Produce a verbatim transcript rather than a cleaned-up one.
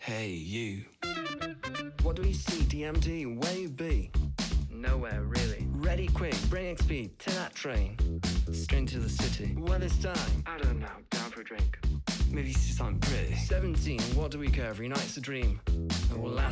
Hey, you. What do we see, D M D? Where you be? Nowhere, really. Ready, quick, bring X P to that train. Straight to the city. Well, this time, I don't know, down for a drink. maybe see something pretty. seventeen, what do we care? Every night's a dream. It will last